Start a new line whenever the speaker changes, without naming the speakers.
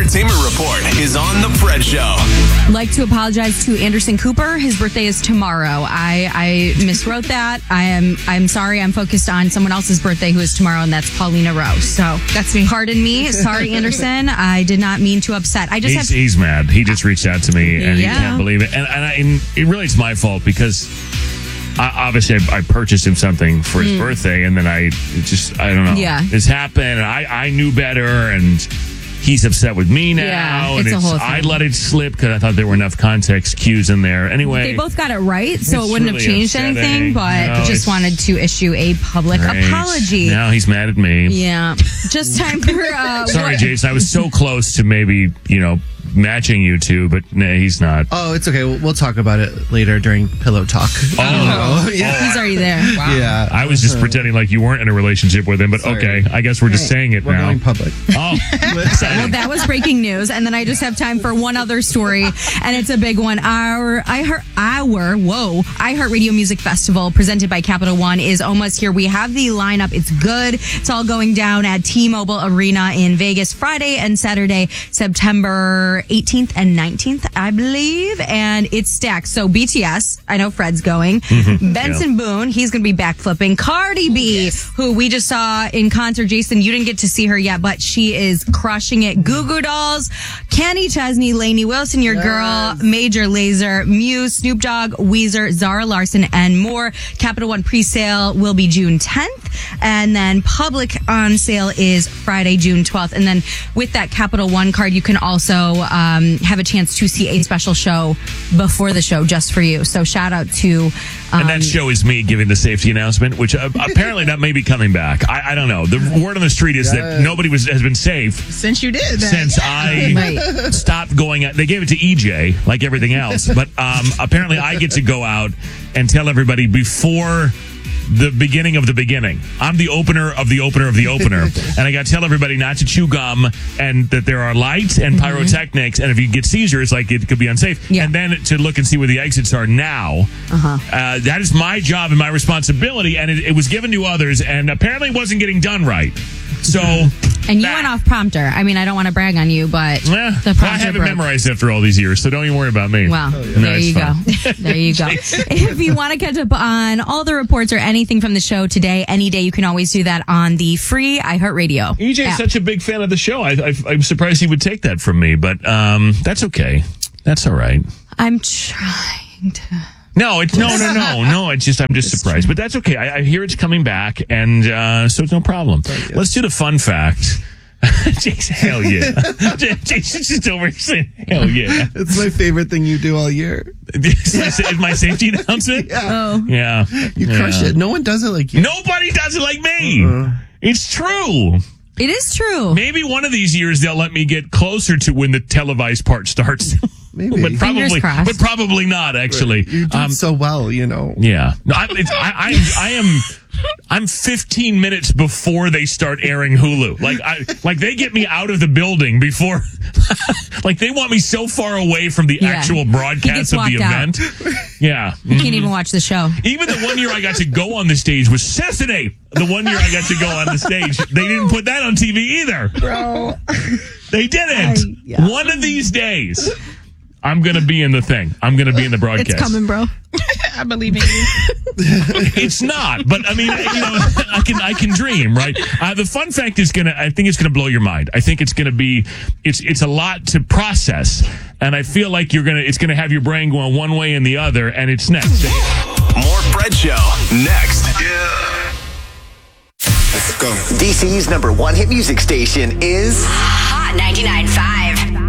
Entertainment Report is on The Fred Show.
Like to apologize to Anderson Cooper. His birthday is tomorrow. I miswrote that. I'm sorry. I'm focused on someone else's birthday who is tomorrow, and that's Paulina Rowe. So that's me. Pardon me. Sorry, Anderson. I did not mean to upset.
He's mad. He just reached out to me, and he can't believe it. And it really is my fault because obviously I purchased him something for his birthday, and then I don't know.
Yeah.
This happened, and I knew better, and he's upset with me now.
Yeah,
and
it's a whole thing.
I let it slip because I thought there were enough context cues in there. Anyway,
they both got it right, so it wouldn't have
really
changed
upsetting.
anything, but
No,
just wanted to issue a public apology.
Now he's mad at me.
Yeah. Just time for...
Sorry, Jason. I was so close to maybe, matching you two, but nah, he's not.
Oh, it's okay. We'll talk about it later during Pillow Talk.
Oh,
yeah.
He's already there. Wow.
Yeah.
I was just pretending like you weren't in a relationship with him, but
Sorry.
okay. I guess we're just saying it
We're
now.
going public.
Oh,
Well, that was breaking news, and then I just have time for one other story, and it's a big one. Our iHeartRadio Music Festival, presented by Capital One, is almost here. We have the lineup. It's good. It's all going down at T-Mobile Arena in Vegas, Friday and Saturday, September 18th and 19th, I believe, and it's stacked. So BTS, I know Fred's going. Benson Boone, he's going to be backflipping. Cardi B, who we just saw in concert. Jason, you didn't get to see her yet, but she is crushing it. Goo Goo Dolls, Kenny Chesney, Lainey Wilson, your girl, Major Lazer, Muse, Snoop Dogg, Weezer, Zara Larson, and more. Capital One presale will be June 10th, and then public on sale is Friday, June 12th. And then with that Capital One card, you can also have a chance to see a special show before the show just for you. So shout out to...
and that show is me giving the safety announcement, which apparently that may be coming back. I don't know. The word on the street is that nobody has been safe
since you did that.
Since I stopped going out. They gave it to EJ, like everything else. But apparently I get to go out and tell everybody before the beginning of the beginning. I'm the opener of the opener of the opener. And I got to tell everybody not to chew gum and that there are lights and pyrotechnics. And if you get seizures, like it could be unsafe. Yeah. And then to look and see where the exits are now. That is my job and my responsibility. And it was given to others and apparently wasn't getting done right. So...
And you went off prompter. I mean, I don't want to brag on you, but the prompter
I haven't
broke.
memorized after all these years, so don't even worry about me.
Well, there you go. There you go. If you want to catch up on all the reports or anything from the show today, any day, you can always do that on the free iHeartRadio
EJ is
app.
such a big fan of the show. I'm surprised he would take that from me, but that's okay. That's all right.
I'm trying to...
No, it's no. It's just I'm just surprised, but that's okay. I hear it's coming back, and so it's no problem. Let's do the fun fact. Jason, hell yeah! Jason's just over here saying, "Hell yeah!"
It's my favorite thing you do all year.
Is my safety announcement? Yeah.
You crush it. No one does it like you.
Nobody does it like me. It's true.
It is true.
Maybe one of these years they'll let me get closer to when the televised part starts.
Maybe.
but probably not. Actually,
you do so well.
Yeah. No, I'm 15 minutes before they start airing Hulu. Like they get me out of the building before. Like they want me so far away from the actual broadcast of the event. Yeah.
You can't even watch the show.
Even the one year I got to go on the stage was Sesame. The one year I got to go on the stage, they didn't put that on TV either.
Bro.
They didn't. One of these days, I'm going to be in the thing. I'm going to be in the broadcast.
It's coming, bro.
I believe in you.
It's not, but I mean, I can dream, right? The fun fact is I think it's gonna blow your mind. I think it's gonna be, it's a lot to process, and I feel like it's gonna have your brain going one way and the other, and it's next.
More Fred Show next.
Let's go. DC's #1 hit music station is
Hot 99.5.